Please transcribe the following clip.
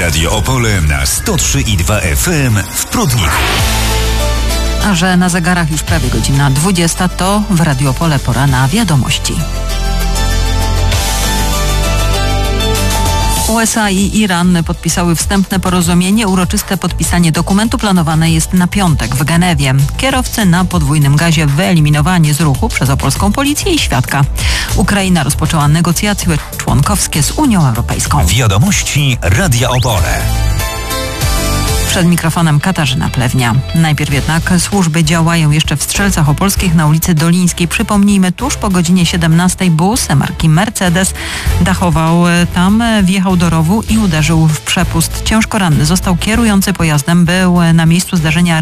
Radio Opole na 103,2 FM w Prudniku. A że na zegarach już prawie godzina 20, to w Radio Opole pora na wiadomości. USA i Iran podpisały wstępne porozumienie. Uroczyste podpisanie dokumentu planowane jest na piątek w Genewie. Kierowcy na podwójnym gazie wyeliminowani z ruchu przez opolską policję i świadka. Ukraina rozpoczęła negocjacje członkowskie z Unią Europejską. Wiadomości Radia Opole. Przed mikrofonem Katarzyna Plewnia. Najpierw jednak służby działają jeszcze w Strzelcach Opolskich na ulicy Dolińskiej. Przypomnijmy, tuż po godzinie 17 bus marki Mercedes dachował tam, wjechał do rowu i uderzył w przepust. Ciężko ranny został kierujący pojazdem. Był na miejscu zdarzenia